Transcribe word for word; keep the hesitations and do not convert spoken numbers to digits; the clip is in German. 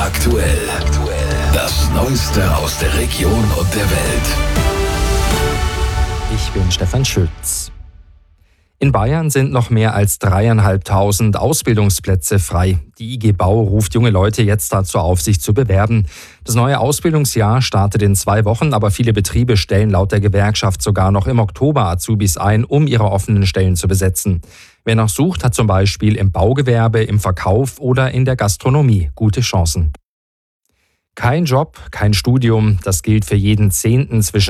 Aktuell. Das Neueste aus der Region und der Welt. Ich bin Stefan Schütz. In Bayern sind noch mehr als dreieinhalbtausend Ausbildungsplätze frei. Die I G Bau ruft junge Leute jetzt dazu auf, sich zu bewerben. Das neue Ausbildungsjahr startet in zwei Wochen, aber viele Betriebe stellen laut der Gewerkschaft sogar noch im Oktober Azubis ein, um ihre offenen Stellen zu besetzen. Wer noch sucht, hat zum Beispiel im Baugewerbe, im Verkauf oder in der Gastronomie gute Chancen. Kein Job, kein Studium, das gilt für jeden Zehnten zwischen